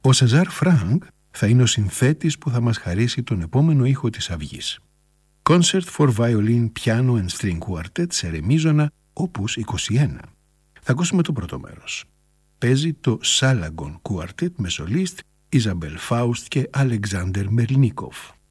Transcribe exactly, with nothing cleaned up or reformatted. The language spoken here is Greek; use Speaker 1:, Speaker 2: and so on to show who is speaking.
Speaker 1: Ο Σεζάρ Φρανκ θα είναι ο συνθέτης που θα μας χαρίσει τον επόμενο ήχο της αυγής. Concert for Violin, Piano and String Quartet σε ρεμίζωνα, όπους είκοσι ένα. Θα ακούσουμε το πρώτο μέρος. Παίζει το Salagon Quartet με σολίστ Ιζαμπέλ Φάουστ και Αλεξάνδερ Μερινίκοφ.